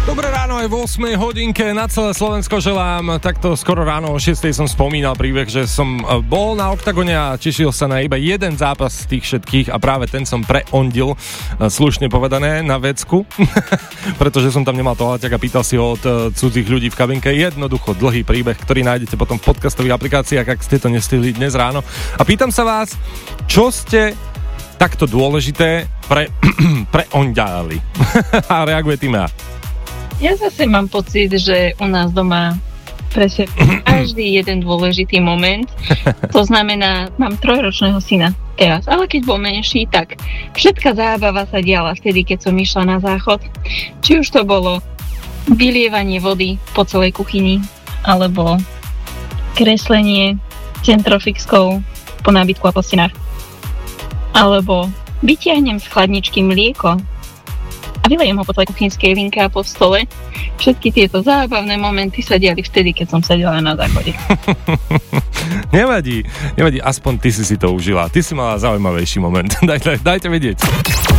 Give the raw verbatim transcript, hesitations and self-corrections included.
Dobré ráno aj v ôsmej hodinke na celé Slovensko želám. Takto skoro ráno o šiestej som spomínal príbeh, že som bol na Oktagone a tešil sa na iba jeden zápas z tých všetkých a práve ten som preondil, slušne povedané, na vecku, pretože som tam nemal toaleťak a pýtal si ho od cudzích ľudí v kabinke. Jednoducho dlhý príbeh, ktorý nájdete potom v podcastových aplikáciách, ak ste to nestihli dnes ráno. A pýtam sa vás, čo ste takto dôležité pre, preondiali? A reaguje tým ja. Ja zase mám pocit, že u nás doma presne každý jeden dôležitý moment. To znamená, mám trojročného syna teraz, ale keď bol menší, tak všetká zábava sa diala vtedy, keď som išla na záchod. Či už to bolo vylievanie vody po celej kuchyni, alebo kreslenie centrofixkou po nábytku a po stenách. Alebo vytiahnem z chladničky mlieko a vylejem ho po celej kuchynskej linke a po stole. Všetky tieto zábavné momenty sa diali vtedy, keď som sedela na záchode. Nevadí, nevadí, aspoň ty si si to užila. Ty si mala zaujímavejší moment. Daj, daj, dajte vedieť.